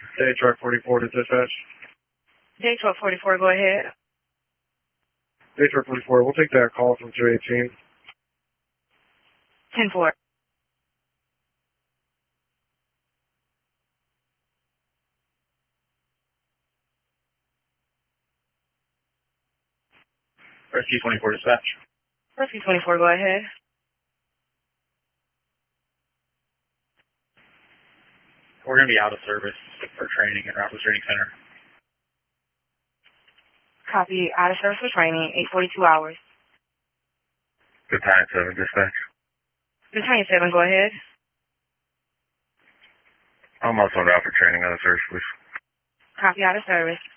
Day truck 44 to dispatch. Day truck 44, go ahead. Day truck 44, we'll take that call from 218. 10-4. Rescue 24 dispatch. Rescue 24, go ahead. We're going to be out of service for training at Rockville Training Center. Copy. Out of service for training, 8:42 hours. Good time, 7 dispatch. Good time, 7, go ahead. I'm also out for training out of service, please. Copy. Out of service.